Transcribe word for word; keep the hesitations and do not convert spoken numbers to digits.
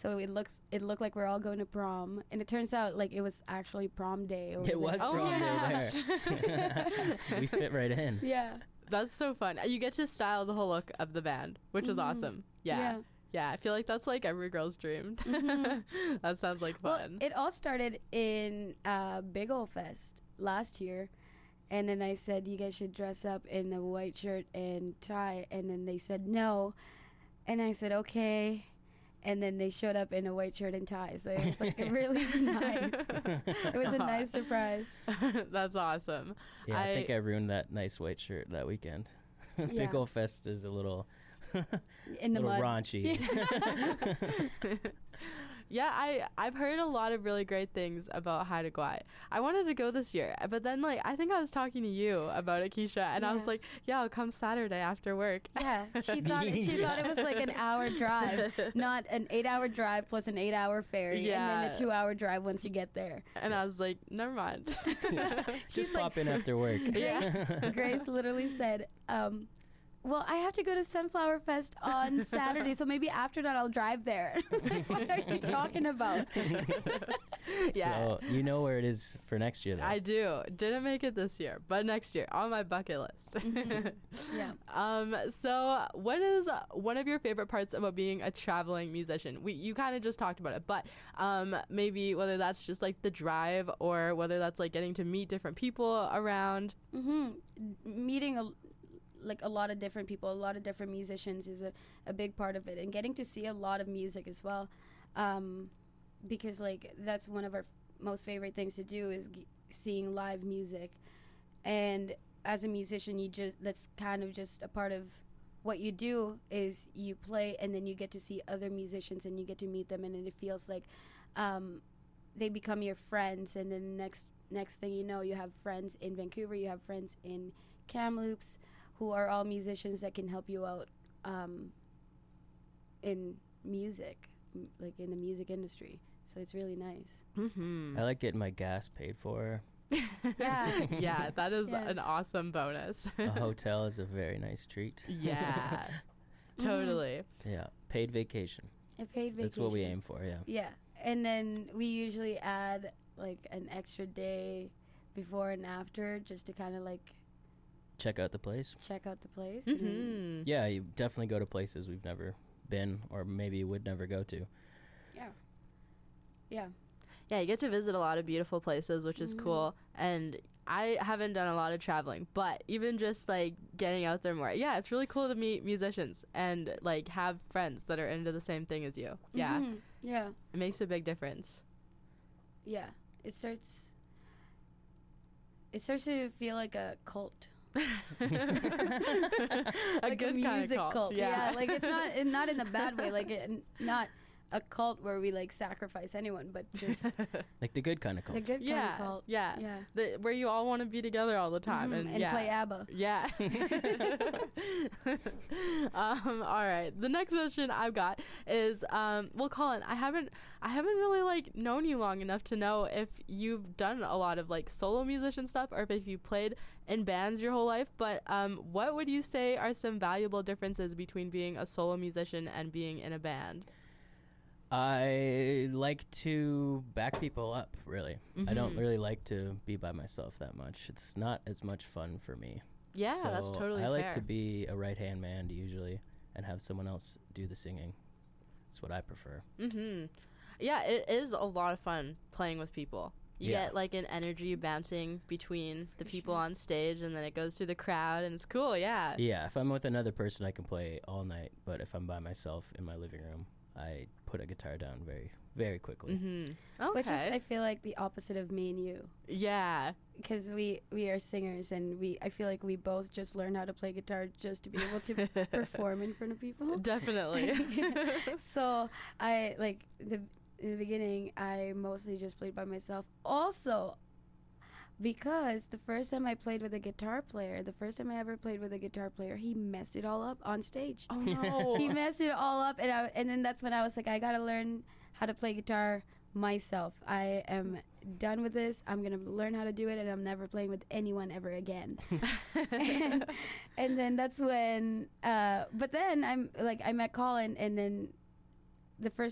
so it looks it looked like we're all going to prom, and it turns out like it was actually prom day. It was Oh, prom yeah. day there. We fit right in. Yeah. That's so fun. You get to style the whole look of the band, which is Mhm. awesome. Yeah. Yeah. Yeah, I feel like that's like every girl's dream. Mhm. That sounds like fun. Well, it all started in uh, Big Ol' Fest last year, and then I said you guys should dress up in a white shirt and tie, and then they said no, and I said okay, and then they showed up in a white shirt and tie, so it was like really nice. It was a nice surprise. That's awesome. Yeah, I, I- think I ruined that nice white shirt that weekend. Big Yeah. Ol' Fest is a little, In the little mud. raunchy. Yeah, I I've heard a lot of really great things about Haida Gwaii. I wanted to go this year, but then like I think I was talking to you about it, Keisha, and I was Yeah. like, yeah, I'll come Saturday after work. Yeah, she thought she thought it was like an hour drive, not an eight-hour drive plus an eight-hour ferry, and Yeah. then a two-hour drive once you get there. And I was like, never mind. Just She's pop in after work. Grace, Grace literally said, um, well, I have to go to Sunflower Fest on Saturday, so maybe after that I'll drive there. I was like, what are you talking about? Yeah. So you know where it is for next year, though. I do. Didn't make it this year, but next year on my bucket list. Yeah. Um, so what is uh, one of your favorite parts about being a traveling musician? We you kind of just talked about it, but um, maybe whether that's just like the drive or whether that's like getting to meet different people around. Mm-hmm. Meeting a, like a lot of different people, a lot of different musicians is a, a big part of it, and getting to see a lot of music as well, um, because like that's one of our f- most favorite things to do is g- seeing live music. And as a musician, you just that's kind of just a part of what you do is you play, and then you get to see other musicians and you get to meet them, and it feels like um, they become your friends. And then next next thing you know, you have friends in Vancouver, you have friends in Kamloops, who are all musicians that can help you out um, in music, m- like in the music industry. So it's really nice. Mm-hmm. I like getting my gas paid for. Yeah. Yeah, that is Yeah. an awesome bonus. A hotel is a very nice treat. Yeah, totally. Yeah, paid vacation. A paid vacation. That's what we aim for, yeah. Yeah. And then we usually add like an extra day before and after just to kind of like Check out the place. check out the place. and then- Mm-hmm. Yeah, you definitely go to places we've never been or maybe would never go to. Yeah. Yeah. Yeah, you get to visit a lot of beautiful places, which is Mhm. cool. And I haven't done a lot of traveling, but even just like getting out there more, yeah, it's really cool to meet musicians and like have friends that are into the same thing as you. Yeah, Mhm. Yeah. it makes a big difference. Yeah. It starts it starts to feel like a cult. a Like good a kind music of cult. cult. Yeah. Like it's not and not in a bad way, like it, not a cult where we like sacrifice anyone, but just Like the good kind of cult. the good kind yeah, of cult. yeah, Yeah. The, where you all want to be together all the time Mhm. and, and yeah. play ABBA. Yeah. um, all right. The next question I've got is, um, well, Colin, I haven't, I haven't really like known you long enough to know if you've done a lot of like solo musician stuff or if you played in bands your whole life. But um, what would you say are some valuable differences between being a solo musician and being in a band? I like to back people up, really. I don't Mhm. really like to be by myself that much. It's not as much fun for me. Yeah, So that's totally I like fair. to be a right-hand man usually and have someone else do the singing. That's what I prefer. Mm-hmm. Yeah, it is a lot of fun playing with people. You Yeah. get like an energy bouncing between the people sure. on stage, and then it goes through the crowd, and it's cool. Yeah. Yeah, if I'm with another person, I can play all night. But if I'm by myself in my living room, I put a guitar down very, very quickly. Mm-hmm. Okay. Which is, I feel like, the opposite of me and you. yeah. Because we, we are singers, and we I feel like we both just learned how to play guitar just to be able to perform in front of people. Definitely. So I like the in the beginning I mostly just played by myself. Also, because the first time I played with a guitar player, the first time I ever played with a guitar player, he messed it all up on stage. Oh no. He messed it all up, and I, and then that's when I was like, I gotta learn how to play guitar myself. I am done with this. I'm gonna learn how to do it, and I'm never playing with anyone ever again. and, and then that's when, uh, but then I'm like, I met Colin, and then the first